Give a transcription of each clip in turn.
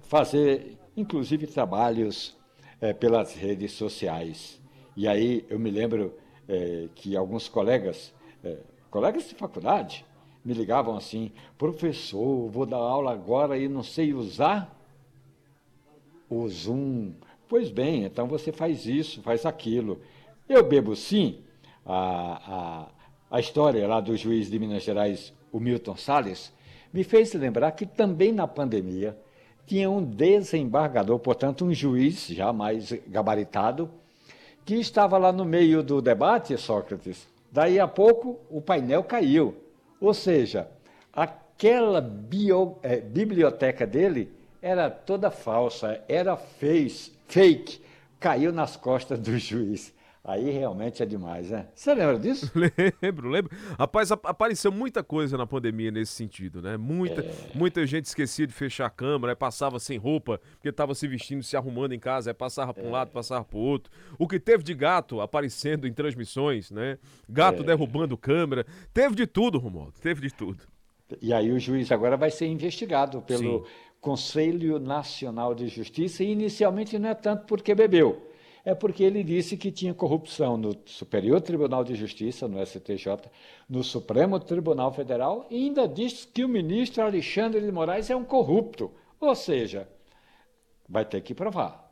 fazer, inclusive, trabalhos pelas redes sociais. E aí eu me lembro que alguns colegas de faculdade, me ligavam assim: professor, vou dar aula agora e não sei usar o Zoom. Pois bem, então você faz isso, faz aquilo. Eu bebo sim a história lá do juiz de Minas Gerais, o Milton Salles, me fez lembrar que também na pandemia tinha um desembargador, portanto um juiz já mais gabaritado, que estava lá no meio do debate, Sócrates. Daí a pouco o painel caiu. Ou seja, aquela biblioteca dele era toda falsa, era fake, caiu nas costas do juiz. Aí realmente é demais, né? Você lembra disso? Lembro. Rapaz, apareceu muita coisa na pandemia nesse sentido, né? Muita gente esquecia de fechar a câmera, aí passava sem roupa, porque estava se vestindo, se arrumando em casa, aí passava para um lado, passava para o outro. O que teve de gato aparecendo em transmissões, né? Gato derrubando câmera. Teve de tudo, Romualdo, teve de tudo. E aí o juiz agora vai ser investigado pelo Sim. Conselho Nacional de Justiça, e inicialmente não é tanto porque bebeu, é porque ele disse que tinha corrupção no Superior Tribunal de Justiça, no STJ, no Supremo Tribunal Federal, e ainda disse que o ministro Alexandre de Moraes é um corrupto. Ou seja, vai ter que provar.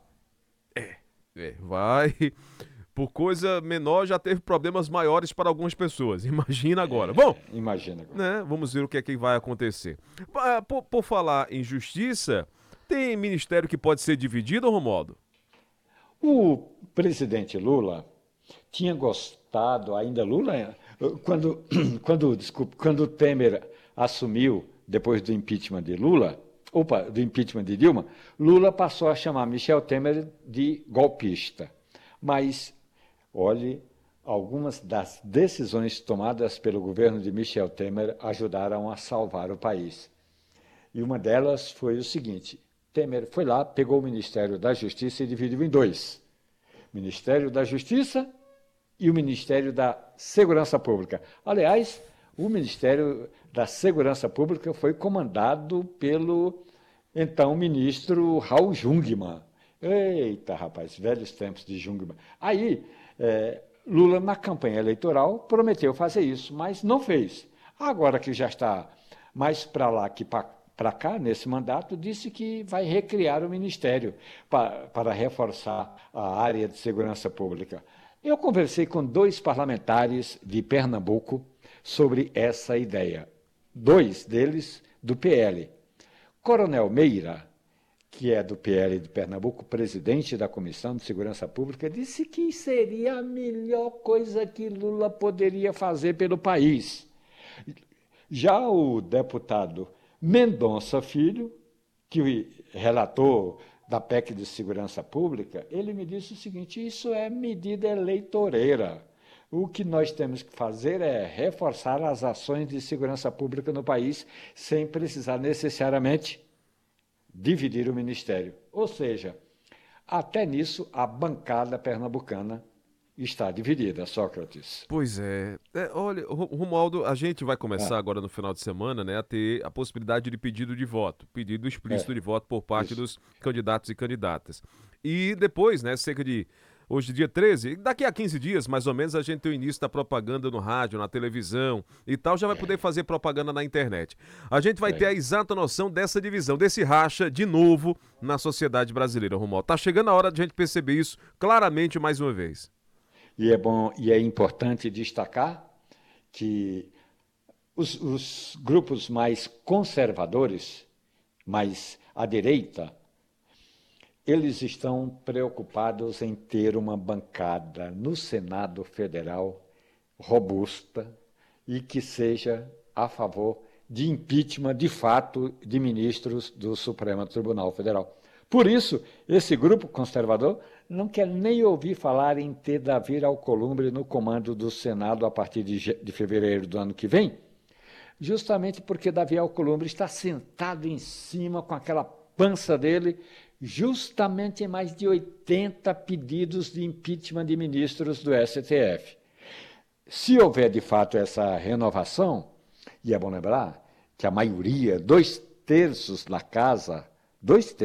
Vai. Por coisa menor já teve problemas maiores para algumas pessoas. Imagina agora. Bom, Imagina agora. né? Vamos ver o que é que vai acontecer. Por falar em justiça, tem ministério que pode ser dividido, Romualdo? O presidente Lula tinha gostado, ainda Lula, quando, quando o Temer assumiu, depois do impeachment de Lula, do impeachment de Dilma, Lula passou a chamar Michel Temer de golpista. Mas, olhe, algumas das decisões tomadas pelo governo de Michel Temer ajudaram a salvar o país. E uma delas foi o seguinte: Temer foi lá, pegou o Ministério da Justiça e dividiu em dois: Ministério da Justiça e o Ministério da Segurança Pública. Aliás, o Ministério da Segurança Pública foi comandado pelo então ministro Raul Jungmann. Eita, rapaz, velhos tempos de Jungmann. Aí, Lula, na campanha eleitoral, prometeu fazer isso, mas não fez. Agora que já está mais para lá que para cá, nesse mandato, disse que vai recriar o Ministério para reforçar a área de segurança pública. Eu conversei com dois parlamentares de Pernambuco sobre essa ideia. Dois deles do PL. Coronel Meira, que é do PL de Pernambuco, presidente da Comissão de Segurança Pública, disse que seria a melhor coisa que Lula poderia fazer pelo país. Já o deputado Mendonça Filho, que relator da PEC de Segurança Pública, ele me disse o seguinte: isso é medida eleitoreira. O que nós temos que fazer é reforçar as ações de segurança pública no país, sem precisar necessariamente dividir o ministério. Ou seja, até nisso a bancada pernambucana está dividida, Sócrates. Pois é. Olha, Romualdo, a gente vai Ah, começar agora no final de semana, né, a ter a possibilidade de pedido de voto, pedido explícito de voto por parte isso. dos candidatos e candidatas. E depois, né, hoje dia 13, daqui a 15 dias, mais ou menos, a gente tem o início da propaganda no rádio, na televisão e tal, já vai poder fazer propaganda na internet. A gente vai ter a Legal. exata noção dessa divisão, desse racha de novo na sociedade brasileira, Romualdo. Tá chegando a hora de a gente perceber isso claramente mais uma vez. E é bom e é importante destacar que os grupos mais conservadores, mais à direita, eles estão preocupados em ter uma bancada no Senado Federal robusta e que seja a favor de impeachment de fato de ministros do Supremo Tribunal Federal. Por isso, esse grupo conservador não quer nem ouvir falar em ter Davi Alcolumbre no comando do Senado a partir de fevereiro do ano que vem, justamente porque Davi Alcolumbre está sentado em cima com aquela pança dele, justamente em mais de 80 pedidos de impeachment de ministros do STF. Se houver de fato essa renovação, e é bom lembrar que a maioria, dois terços da casa, dois